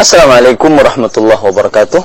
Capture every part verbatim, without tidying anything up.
Assalamualaikum warahmatullahi wabarakatuh.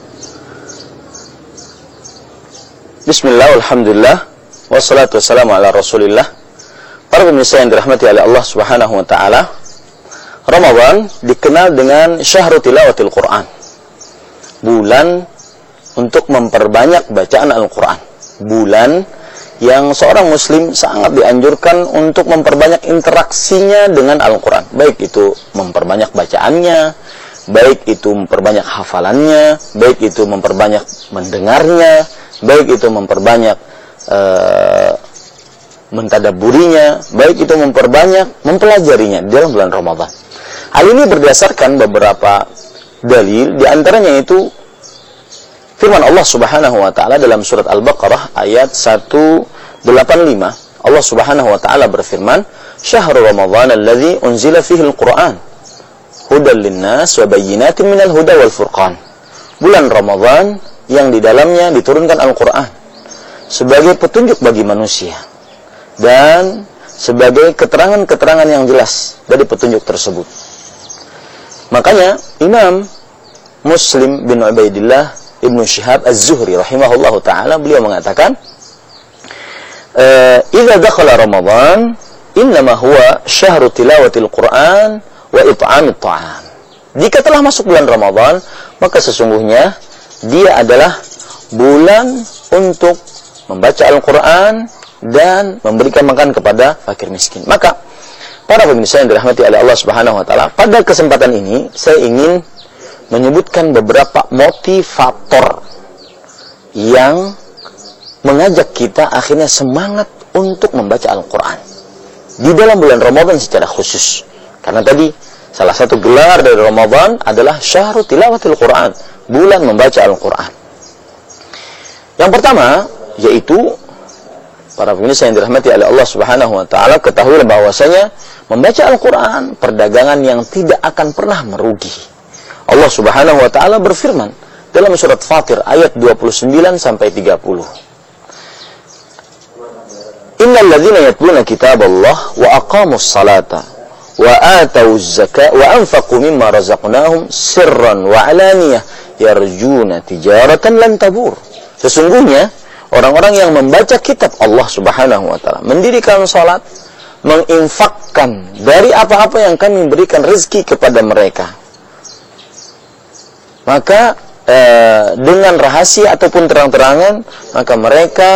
Bismillah, alhamdulillah, wassalatu wassalamu ala rasulillah. Para pemirsa yang dirahmati oleh Allah subhanahu wa ta'ala, Ramadan dikenal dengan syahrul tilawatil Quran, bulan untuk memperbanyak bacaan Al-Quran, bulan yang seorang muslim sangat dianjurkan untuk memperbanyak interaksinya dengan Al-Quran, baik itu memperbanyak bacaannya, baik itu memperbanyak hafalannya, baik itu memperbanyak mendengarnya, baik itu memperbanyak uh, mentadaburinya, baik itu memperbanyak mempelajarinya di dalam bulan Ramadan. Hal ini berdasarkan beberapa dalil, di antaranya itu firman Allah Subhanahu wa taala dalam surat Al-Baqarah ayat seratus delapan puluh lima. Allah Subhanahu wa taala berfirman, "Syahrul Ramadhan alladzi unzila fihi al-Qur'an hudan lin-nas wa bayyinatin minal huda wal furqan." Bulan Ramadan yang di dalamnya diturunkan Al-Qur'an sebagai petunjuk bagi manusia dan sebagai keterangan-keterangan yang jelas dari petunjuk tersebut. Makanya Imam Muslim bin Ubaidillah Ibnu Syihab Az-Zuhri rahimahullahu ta'ala, beliau mengatakan, "Idza dakhala Ramadan, innama huwa syahru tilawatil Qur'an wa it'amit ta'am." Jika telah masuk bulan Ramadan, maka sesungguhnya dia adalah bulan untuk membaca Al-Quran dan memberikan makan kepada fakir miskin. Maka para pemirsa yang dirahmati oleh Allah Subhanahu wa taala, pada kesempatan ini saya ingin menyebutkan beberapa motivator yang mengajak kita akhirnya semangat untuk membaca Al-Quran di dalam bulan Ramadan secara khusus. Karena tadi salah satu gelar dari Ramadan adalah syahrul tilawatil Quran, bulan membaca Al-Quran. Yang pertama yaitu, para pemirsa yang dirahmati oleh Allah Subhanahu wa taala, ketahuilah bahwasanya membaca Al-Quran perdagangan yang tidak akan pernah merugi. Allah Subhanahu wa taala berfirman dalam surat Fatir ayat dua puluh sembilan sampai tiga puluh. Innal ladzina yatluna kitaballah wa aqamus salata wa atawuz zakata wa anfaqu mimma razaqnahum sirran wa alaniyah yarjuna tijaratan lan tabur. Sesungguhnya orang-orang yang membaca kitab Allah Subhanahu wa taala, mendirikan salat, menginfakkan dari apa-apa yang kami berikan rezeki kepada mereka, maka eh, dengan rahasia ataupun terang-terangan, maka mereka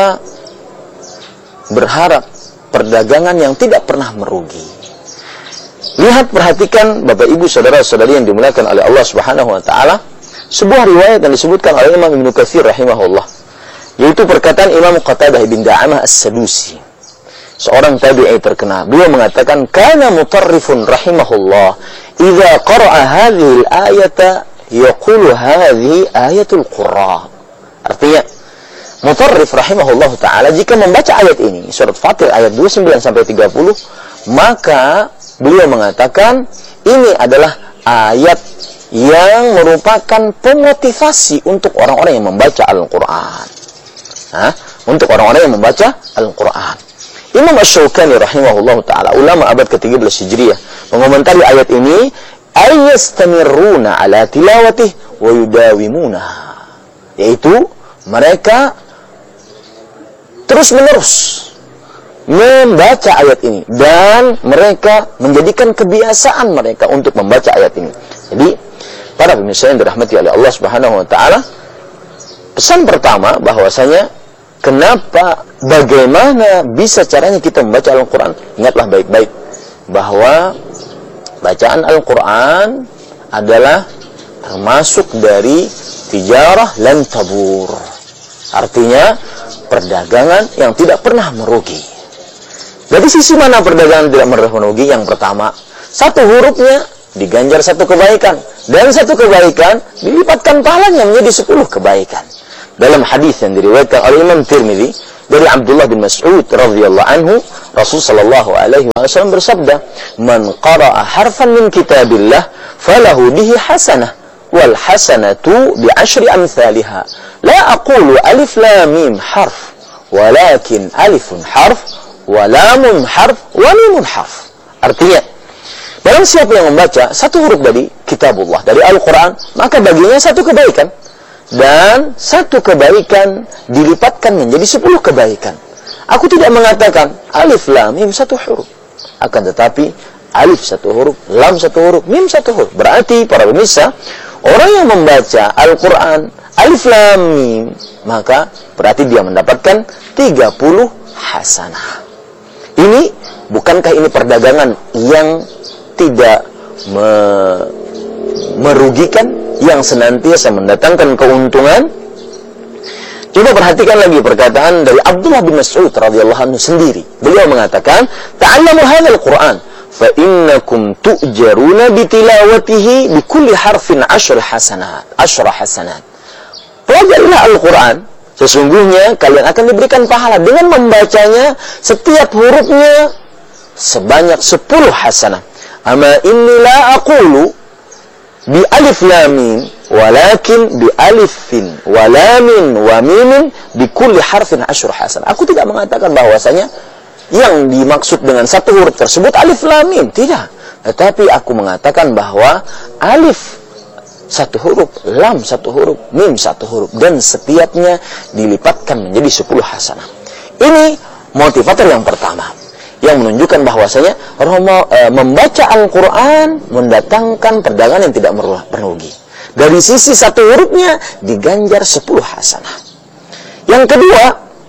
berharap perdagangan yang tidak pernah merugi. Lihat, perhatikan Bapak Ibu saudara-saudari yang dimuliakan oleh Allah Subhanahu wa taala, sebuah riwayat yang disebutkan oleh Imam Ibnu Katsir rahimahullah, yaitu perkataan Imam Qatadah bin Da'amah As-Sadusi, seorang tabi'i terkenal. Beliau mengatakan, "Kana Mutarrifun rahimahullah idza qara'a hadhihi al-ayata yaqulu hadhihi ayatul qurra." Artinya, Mutarrif rahimahullah ta'ala jika membaca ayat ini, surat Fatir ayat dua puluh sembilan sampai tiga puluh, maka beliau mengatakan ini adalah ayat yang merupakan pemotivasi untuk orang-orang yang membaca Al-Quran. Hah? Untuk orang-orang yang membaca Al-Quran. Imam Asy-Syaukani rahimahullah ta'ala, ulama abad ke tiga belas Hijriah, mengomentari ayat ini, ayyastamiruna ala tilawatih wa yudawimuna, yaitu mereka terus menerus membaca ayat ini dan mereka menjadikan kebiasaan mereka untuk membaca ayat ini. Jadi para pemirsa yang dirahmati oleh Allah Subhanahu wa taala, pesan pertama bahwasanya kenapa, bagaimana bisa caranya kita membaca Al-Quran, ingatlah baik-baik bahwa bacaan Al-Quran adalah termasuk dari tijarah lan tabur. Artinya perdagangan yang tidak pernah merugi. Dari sisi mana perdagangan tidak pernah merugi? Yang pertama, satu hurufnya diganjar satu kebaikan, dan satu kebaikan dilipatkan pahalanya menjadi sepuluh kebaikan. Dalam hadis yang diriwayatkan oleh Imam Tirmidzi dari Abdullah bin Mas'ud radhiyallahu anhu, Rasul sallallahu alaihi wasallam bersabda, "Man qara'a harfan min kitabillah falahu bihi hasanah wal hasanatu bi asyri amsalha. La aqulu alif lam mim harf, walakin alifun harf wa lamun harf wa mimun harf." Artinya, Barang siapa yang membaca satu huruf dari kitabullah, dari Al-Quran, maka baginya satu kebaikan. Dan satu kebaikan dilipatkan menjadi sepuluh kebaikan. Aku tidak mengatakan alif, lam, mim satu huruf. Akan tetapi alif satu huruf, lam satu huruf, mim satu huruf. Berarti para pemirsa, orang yang membaca Al-Quran alif, lam, mim, maka berarti dia mendapatkan tiga puluh hasanah. Ini, bukankah ini perdagangan yang tidak me merugikan, yang senantiasa mendatangkan keuntungan? Coba perhatikan lagi perkataan dari Abdullah bin Mas'ud radhiyallahu anhu sendiri. Beliau mengatakan, "Ta'allamu hadzal Qur'an fa innakum tu'jaruna bi tilawatihi bi kulli harfin asyr hasanat." Asyra hasanat. Pelajarilah Al-Quran, sesungguhnya kalian akan diberikan pahala dengan membacanya setiap hurufnya sebanyak sepuluh hasanah. Ama inni la aqulu bi alif lam mim walakin bi alifin wa lamin wa mimin bi kulli harfin asyr hasanah. Aku tidak mengatakan bahwasanya yang dimaksud dengan satu huruf tersebut alif lam mim, tidak. Tetapi aku mengatakan bahwa alif satu huruf, lam satu huruf, mim satu huruf, dan setiapnya dilipatkan menjadi sepuluh hasanah. Ini motivator yang pertama, yang menunjukkan bahwasanya Roma, e, membaca Al-Quran mendatangkan perdagangan yang tidak merugi. Dari sisi satu hurufnya diganjar sepuluh hasanah. Yang kedua,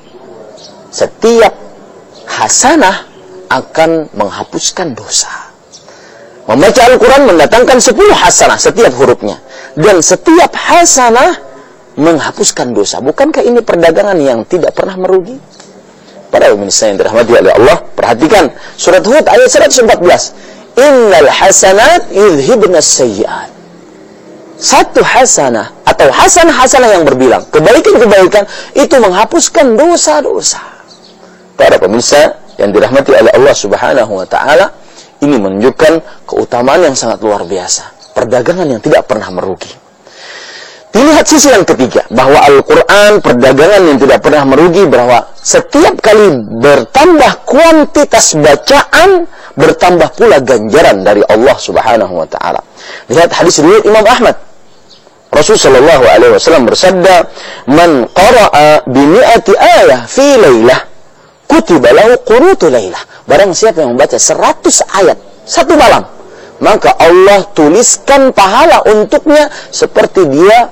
setiap hasanah akan menghapuskan dosa. Membaca Al-Quran mendatangkan sepuluh hasanah setiap hurufnya. Dan setiap hasanah menghapuskan dosa. Bukankah ini perdagangan yang tidak pernah merugi? Para pemirsa yang dirahmati oleh Allah, perhatikan surat Hud ayat seratus empat belas. Innal hasanat yudhibnas sayyi'at. Satu hasanah atau hasanah-hasanah yang berbilang, kebaikan-kebaikan itu menghapuskan dosa-dosa. Para pemirsa yang dirahmati oleh Allah Subhanahu wa taala, ini menunjukkan keutamaan yang sangat luar biasa. Perdagangan yang tidak pernah merugi. Dilihat sisi yang ketiga, bahwa Al-Quran perdagangan yang tidak pernah merugi, bahwa setiap kali bertambah kuantitas bacaan, bertambah pula ganjaran dari Allah Subhanahu wa taala. Lihat hadis riwayat Imam Ahmad. Rasul sallallahu alaihi wasallam bersabda, "Man qara'a bi mi'ati ayah fi lailah, kutiba lahu qurutu lailah." Barang siapa yang membaca seratus ayat satu malam, maka Allah tuliskan pahala untuknya seperti dia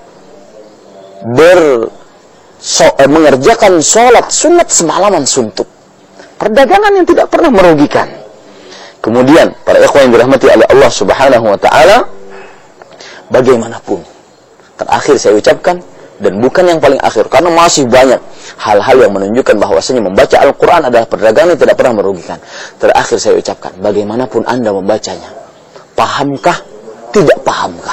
ber so, eh, mengerjakan sholat sunat semalaman suntuk. Perdagangan yang tidak pernah merugikan. Kemudian para ikhwan yang dirahmati oleh Allah Subhanahu wa taala, bagaimanapun terakhir saya ucapkan, dan bukan yang paling akhir, karena masih banyak hal-hal yang menunjukkan bahwasanya membaca Al-Quran adalah perdagangan yang tidak pernah merugikan. Terakhir saya ucapkan, bagaimanapun Anda membacanya, pahamkah, tidak pahamkah,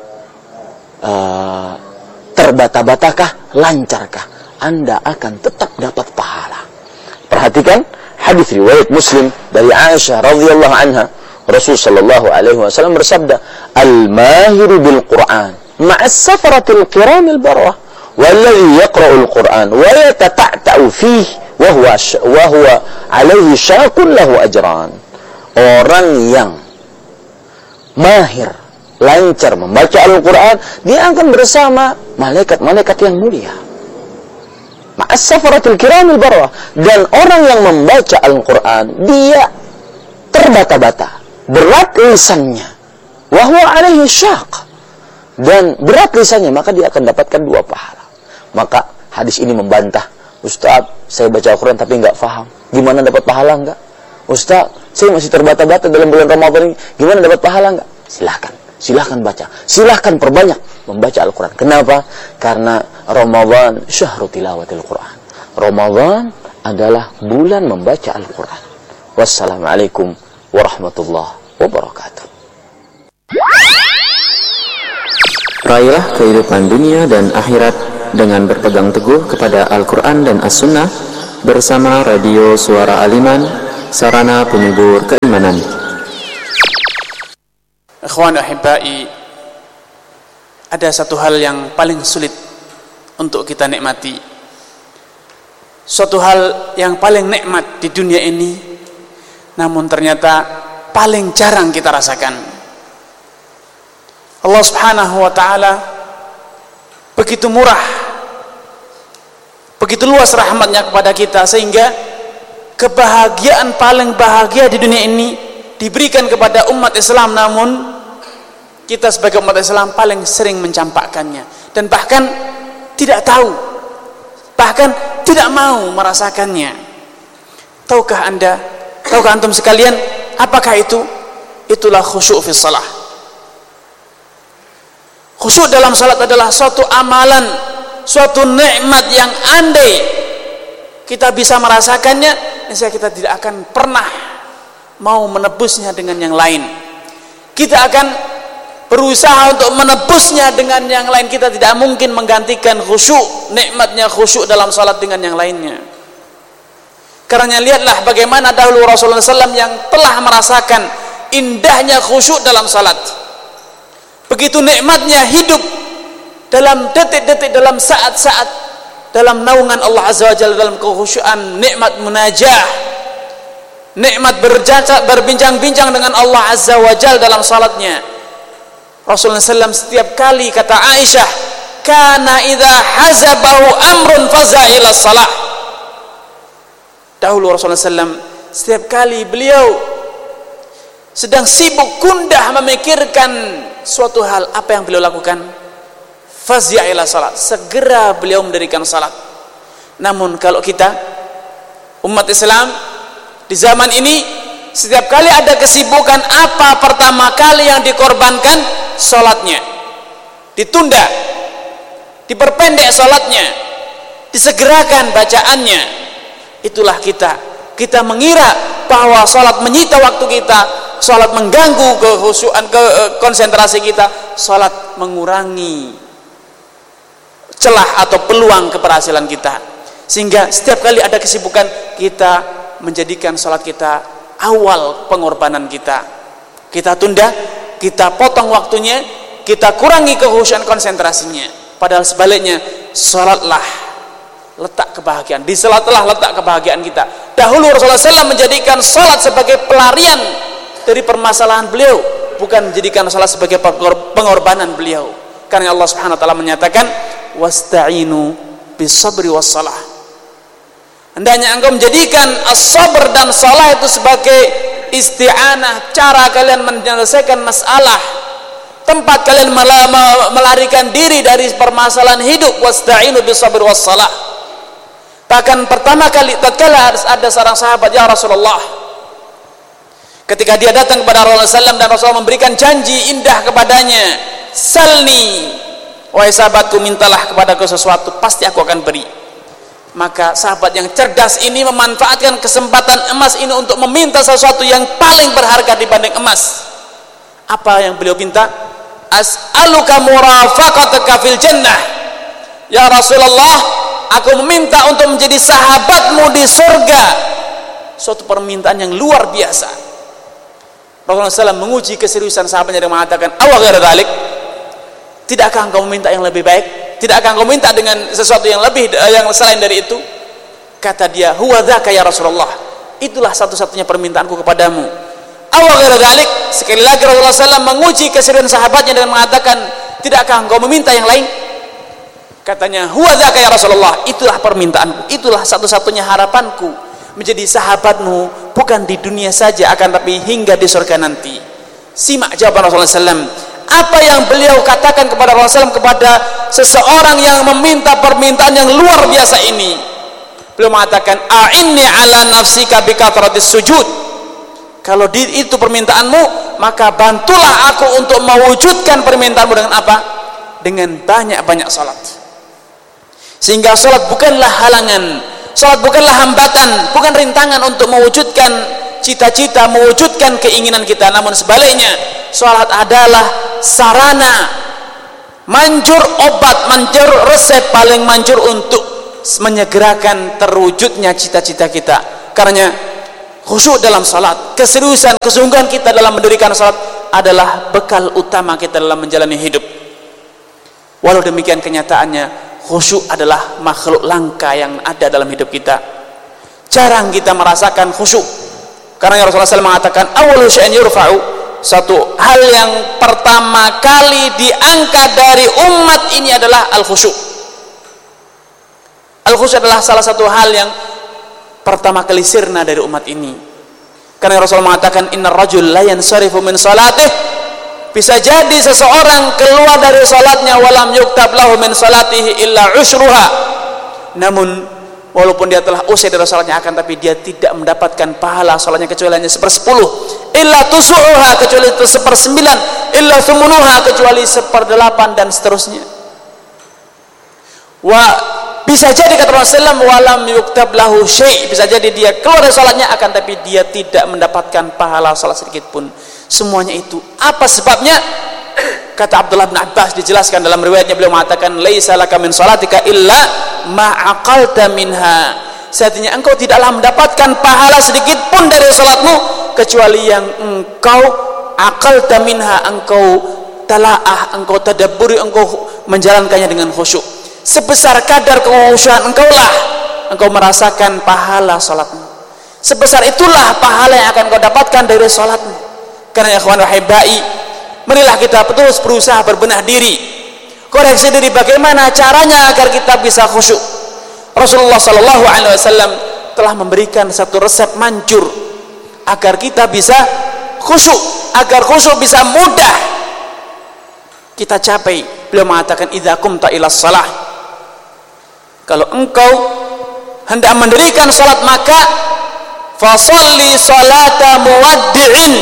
uh, terbata-batakah, lancarkah, Anda akan tetap dapat pahala. Perhatikan hadis riwayat Muslim dari Aisyah radhiyallahu anha, Rasul sallallahu alaihi wasallam bersabda, "Al-mahiru bil Qur'an ma'as safaratil kiramil barrah, walladhi yaqra'ul Qur'an wa yatata'ta'u fihi wa huwa wa huwa alaihi syaqun lahu ajran." Orang yang mahir, lancar membaca Al-Quran, dia akan bersama malaikat-malaikat yang mulia. Ma'as safaratil kiramil barrah. Dan orang yang membaca Al-Quran, dia terbata-bata, berat lisannya, wa huwa alaihi syaq, dan berat lisannya, maka dia akan dapatkan dua pahala. Maka hadis ini membantah, "Ustaz, saya baca Al-Quran tapi nggak faham, gimana dapat pahala enggak? Ustaz, saya masih terbata-bata dalam bulan Ramadan ini, gimana dapat pahala enggak?" Silahkan, silahkan baca, silahkan perbanyak membaca Al-Quran. Kenapa? Karena Ramadan syahrul tilawatil Quran. Ramadan adalah bulan membaca Al-Quran. Wassalamualaikum warahmatullahi wabarakatuh. Raihlah kehidupan dunia dan akhirat dengan berpegang teguh kepada Al-Quran dan As-Sunnah bersama Radio Suara Aliman, sarana penyubur keimanan. Ikhwan ahibai, ada satu hal yang paling sulit untuk kita nikmati, suatu hal yang paling nikmat di dunia ini, namun ternyata paling jarang kita rasakan. Allah Subhanahu wa ta'ala begitu murah, begitu luas rahmatnya kepada kita, sehingga kebahagiaan paling bahagia di dunia ini diberikan kepada umat Islam, namun kita sebagai umat Islam paling sering mencampakkannya dan bahkan tidak tahu, bahkan tidak mau merasakannya. Tahukah Anda, tahukah antum sekalian, apakah itu? Itulah khusyuk fi shalah. Khusyuk dalam salat adalah suatu amalan, suatu nikmat yang andai kita bisa merasakannya, niscaya kita tidak akan pernah mau menebusnya dengan yang lain. Kita akan berusaha untuk menebusnya dengan yang lain. Kita tidak mungkin menggantikan khusyuk, nikmatnya khusyuk dalam salat dengan yang lainnya. Karena lihatlah bagaimana dahulu Rasulullah shallallahu alaihi wasallam yang telah merasakan indahnya khusyuk dalam salat. Begitu nikmatnya hidup dalam detik-detik, dalam saat-saat, dalam naungan Allah Azza wa Jalla, dalam kekhusyuan, nikmat munajah, nikmat berbincang-bincang dengan Allah Azza wa Jalla dalam salatnya. Rasulullah shallallahu alaihi wasallam setiap kali, kata Aisyah, kana idza hazabahu amrun faza ila shalah. Dahulu Rasulullah shallallahu alaihi wasallam setiap kali beliau sedang sibuk gundah memikirkan suatu hal, apa yang beliau lakukan? Fazia ila salat, segera beliau mendirikan salat. Namun kalau kita umat Islam di zaman ini, setiap kali ada kesibukan, apa pertama kali yang dikorbankan? Salatnya ditunda, diperpendek salatnya, disegerakan bacaannya. Itulah kita kita mengira bahwa salat menyita waktu kita, salat mengganggu kekhusyuan, ke konsentrasi kita, salat mengurangi celah atau peluang keberhasilan kita. Sehingga setiap kali ada kesibukan, kita menjadikan salat kita awal pengorbanan kita. Kita tunda, kita potong waktunya, kita kurangi kekhusyuan konsentrasinya. Padahal sebaliknya, salatlah letak kebahagiaan. Di salatlah letak kebahagiaan kita. Dahulu Rasulullah shallallahu alaihi wasallam menjadikan salat sebagai pelarian dari permasalahan beliau, bukan menjadikan salat sebagai pengorbanan beliau. Karena Allah Subhanahu wa taala menyatakan, wasta'inu bisabri wassalah. Hendaknya engkau menjadikan as-sabr dan salah itu sebagai isti'anah, cara kalian menyelesaikan masalah, tempat kalian melarikan diri dari permasalahan hidup. Wasta'inu bisabri wassalah. Bahkan pertama kali tatkala ada seorang sahabat, ya Rasulullah, ketika dia datang kepada Rasulullah shallallahu alaihi wasallam dan Rasulullah memberikan janji indah kepadanya, salni, wahai sahabatku, mintalah kepadaku sesuatu, pasti aku akan beri. Maka sahabat yang cerdas ini memanfaatkan kesempatan emas ini untuk meminta sesuatu yang paling berharga dibanding emas. Apa yang beliau minta? As'aluka murafaqataka fil jannah. Ya Rasulullah, aku meminta untuk menjadi sahabatmu di surga. Suatu permintaan yang luar biasa. Rasulullah shallallahu alaihi wasallam menguji keseriusan sahabatnya dan mengatakan, awa ghairu dzalik, tidakkah engkau meminta yang lebih baik? Tidakkah engkau minta dengan sesuatu yang lebih, yang selain dari itu? Kata dia, huwa dzaka ya Rasulullah, itulah satu-satunya permintaanku kepadamu. Awa ghairu dzalik, sekali lagi Rasulullah shallallahu alaihi wasallam menguji keseriusan sahabatnya dan mengatakan, tidakkah engkau meminta yang lain? Katanya, huwa dzaka ya Rasulullah, itulah permintaanku, itulah satu-satunya harapanku, menjadi sahabatmu, bukan di dunia saja, akan tapi hingga di surga nanti. Simak jawaban Rasulullah shallallahu alaihi wasallam. Apa yang beliau katakan kepada Rasulullah shallallahu alaihi wasallam kepada seseorang yang meminta permintaan yang luar biasa ini? Beliau mengatakan, a'inni ala nafsika bikathratis sujud. Kalau di, itu permintaanmu, maka bantulah aku untuk mewujudkan permintaanmu dengan apa? Dengan banyak-banyak salat. Sehingga salat bukanlah halangan, salat bukanlah hambatan, bukan rintangan untuk mewujudkan cita-cita, mewujudkan keinginan kita. Namun sebaliknya, salat adalah sarana, manjur obat, manjur resep paling manjur untuk menyegerakan terwujudnya cita-cita kita. Karena khusyuk dalam salat, keseriusan, kesungguhan kita dalam mendirikan salat adalah bekal utama kita dalam menjalani hidup. Walau demikian, kenyataannya khusyuk adalah makhluk langka yang ada dalam hidup kita. Jarang kita merasakan khusyuk. Karena Rasulullah shallallahu alaihi wasallam mengatakan awwalu syai'in yurfa'u, satu hal yang pertama kali diangkat dari umat ini adalah al-khusyuk. Al-khusyuk adalah salah satu hal yang pertama kali sirna dari umat ini. Karena Rasulullah mengatakan innar rajul la yansarifu min salatih, bisa jadi seseorang keluar dari salatnya walam yuktab lahu min salatihi illa usyruha, namun walaupun dia telah usai dari salatnya akan tapi dia tidak mendapatkan pahala salatnya kecuali hanya sepersepuluh, illa tusu'uha kecuali itu sepersembilan, illa thumunuha kecuali seperdelapan, dan seterusnya. Wa bisa jadi kata Rasulullah walam yuktab lahu syai', bisa jadi dia keluar dari salatnya akan tapi dia tidak mendapatkan pahala salat sedikit pun. Semuanya itu apa sebabnya? Kata Abdullah bin Abbas, dijelaskan dalam riwayatnya, beliau mengatakan laisa laka min salatika illa ma aqalta minha, artinya engkau tidaklah mendapatkan pahala sedikit pun dari salatmu kecuali yang engkau aqalta minha, engkau talaah, engkau tadabburi, engkau menjalankannya dengan khusyuk. Sebesar kadar kekhusyukan engkau lah engkau merasakan pahala salatmu, sebesar itulah pahala yang akan kau dapatkan dari salatmu. Karena ya ikhwan rahibai, marilah kita terus berusaha berbenah diri, koreksi diri bagaimana caranya agar kita bisa khusyuk. Rasulullah Shallallahu Alaihi Wasallam telah memberikan satu resep manjur agar kita bisa khusyuk, agar khusyuk bisa mudah kita capai. Beliau mengatakan idza qumta ila shalah, kalau engkau hendak mendirikan salat maka fasalli salata muwaddi'in,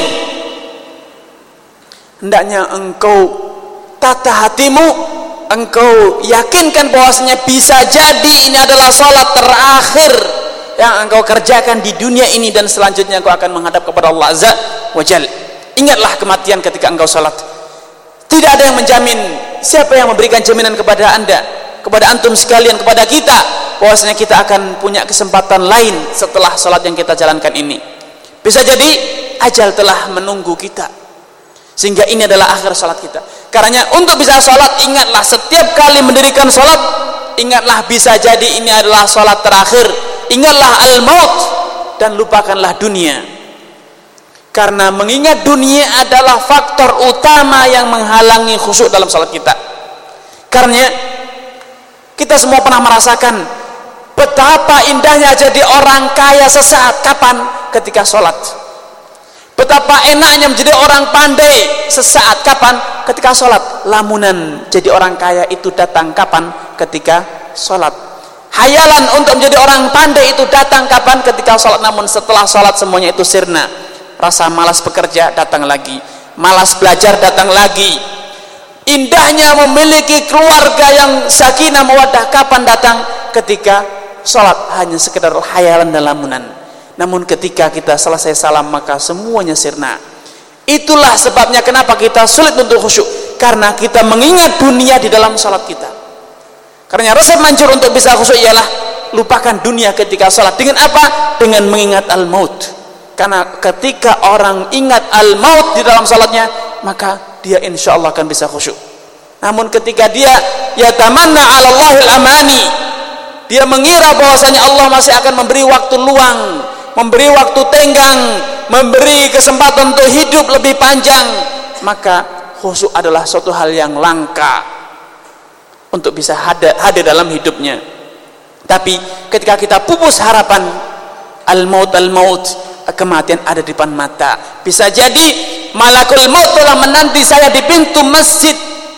hendaknya engkau tata hatimu, engkau yakinkan bahwasanya bisa jadi ini adalah salat terakhir yang engkau kerjakan di dunia ini dan selanjutnya engkau akan menghadap kepada Allah Azza wa Jalla. Ingatlah kematian ketika engkau salat. Tidak ada yang menjamin, siapa yang memberikan jaminan kepada anda, kepada antum sekalian, kepada kita, bahwasanya kita akan punya kesempatan lain setelah salat yang kita jalankan ini. Bisa jadi ajal telah menunggu kita, sehingga ini adalah akhir salat kita. Karena untuk bisa salat, ingatlah setiap kali mendirikan salat, ingatlah bisa jadi ini adalah salat terakhir. Ingatlah al-maut dan lupakanlah dunia. Karena mengingat dunia adalah faktor utama yang menghalangi khusyuk dalam salat kita. Karena kita semua pernah merasakan betapa indahnya jadi orang kaya sesaat. Kapan? Ketika sholat. Betapa enaknya menjadi orang pandai sesaat. Kapan? Ketika sholat. Lamunan jadi orang kaya itu datang kapan? Ketika sholat. Hayalan untuk menjadi orang pandai itu datang kapan? Ketika sholat. Namun setelah sholat semuanya itu sirna. Rasa malas bekerja datang lagi, malas belajar datang lagi. Indahnya memiliki keluarga yang sakinah mawaddah kapan datang? Ketika sholat hanya sekedar hayalan dan lamunan. Namun ketika kita selesai salam maka semuanya sirna. Itulah sebabnya kenapa kita sulit untuk khusyuk, karena kita mengingat dunia di dalam sholat kita. Karena resep manjur untuk bisa khusyuk ialah lupakan dunia ketika sholat. Dengan apa? Dengan mengingat al-maut. Karena ketika orang ingat al-maut di dalam salatnya, maka dia insya Allah akan bisa khusyuk. Namun ketika dia yatamanna 'ala Allahil amani, dia mengira bahwasanya Allah masih akan memberi waktu luang, memberi waktu tenggang, memberi kesempatan untuk hidup lebih panjang, maka khusyuk adalah suatu hal yang langka untuk bisa hadir, hadir dalam hidupnya. Tapi ketika kita pupus harapan al-maut al-maut, kematian ada di depan mata, bisa jadi malakul maut telah menanti saya di pintu masjid,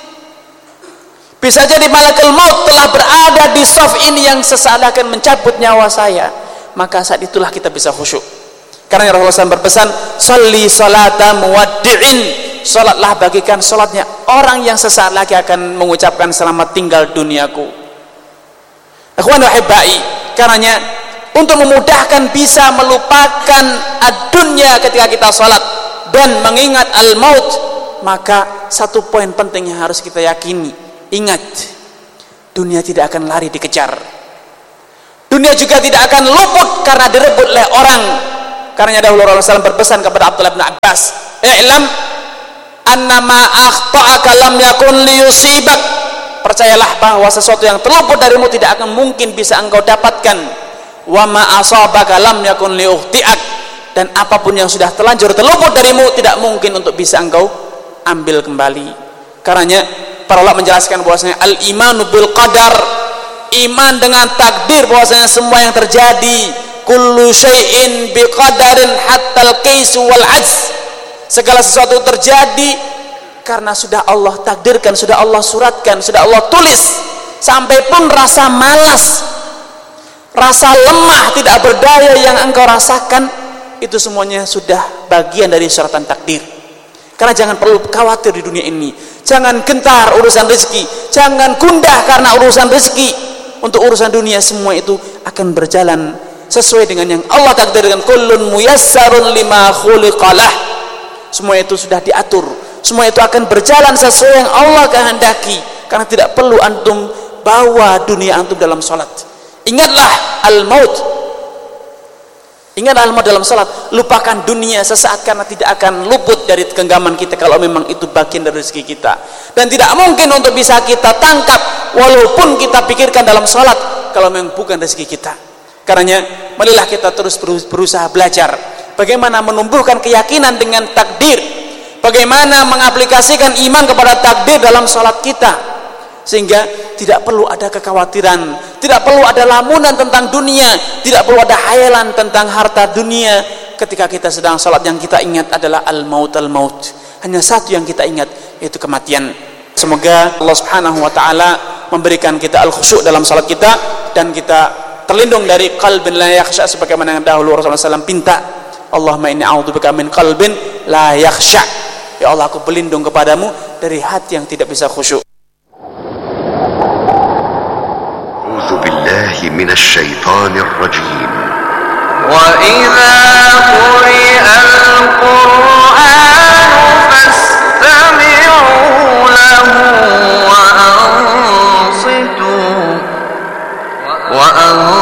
bisa jadi malakul maut telah berada di shaf ini yang sesaat akan mencabut nyawa saya, maka saat itulah kita bisa khusyuk. Karena Rasulullah shallallahu alaihi wasallam berpesan, sholli sholata muwaddi'in, sholatlah bagikan sholatnya orang yang sesaat lagi akan mengucapkan selamat tinggal duniaku. Ikhwan wa hibai, karenanya untuk memudahkan bisa melupakan ad-dunya ketika kita sholat dan mengingat al-maut, maka satu poin penting yang harus kita yakini, ingat, dunia tidak akan lari dikejar, dunia juga tidak akan luput karena direbut oleh orang. Karena dahulu Rasulullah shallallahu alaihi wasallam berpesan kepada Abdullah bin Abbas, i'lam annama akhta'aka lam yakun liyusibak, percayalah bahwa sesuatu yang terluput darimu tidak akan mungkin bisa engkau dapatkan. Wa ma asabaka lam yakun liukhti'ak, dan apapun yang sudah terlanjur terluput darimu tidak mungkin untuk bisa engkau ambil kembali. Karenanya para ulama menjelaskan bahwasanya al-imanu bil qadar, iman dengan takdir, bahwasanya semua yang terjadi, kullu syai'in biqadarin hatta al-qais wal ajz, segala sesuatu terjadi karena sudah Allah takdirkan, sudah Allah suratkan, sudah Allah tulis. Sampai pun rasa malas, rasa lemah, tidak berdaya yang engkau rasakan, itu semuanya sudah bagian dari suratan takdir. Karena jangan perlu khawatir di dunia ini, jangan gentar urusan rezeki, jangan gundah karena urusan rezeki. Untuk urusan dunia semua itu akan berjalan sesuai dengan yang Allah takdirkan. Kullun muyassarun lima khuliqalah, semua itu sudah diatur, semua itu akan berjalan sesuai yang Allah kehendaki. Karena tidak perlu antum bawa dunia antum dalam salat. Ingatlah al-maut, ingatlah al-maut dalam salat. Lupakan dunia sesaat karena tidak akan luput dari genggaman kita kalau memang itu bagian dari rezeki kita. Dan tidak mungkin untuk bisa kita tangkap walaupun kita pikirkan dalam salat kalau memang bukan rezeki kita. Karenanya marilah kita terus berusaha belajar bagaimana menumbuhkan keyakinan dengan takdir, bagaimana mengaplikasikan iman kepada takdir dalam salat kita, sehingga tidak perlu ada kekhawatiran, tidak perlu ada lamunan tentang dunia, tidak perlu ada hayalan tentang harta dunia. Ketika kita sedang salat, yang kita ingat adalah al-maut, al-maut. Hanya satu yang kita ingat, yaitu kematian. Semoga Allah Subhanahu wa taala memberikan kita al-khusyuk dalam salat kita, dan kita terlindung dari qalbin la yakhsha, sebagaimana yang dahulu Rasulullah shallallahu alaihi wasallam pinta, Allahumma inni a'udzubika min qalbin la yakhsha. Ya Allah, aku berlindung kepadamu dari hati yang tidak bisa khusyuk. أعوذ بالله من الشيطان الرجيم وإذا قرئ القرآن فاستمعوا له وأنصتوا وأنصتوا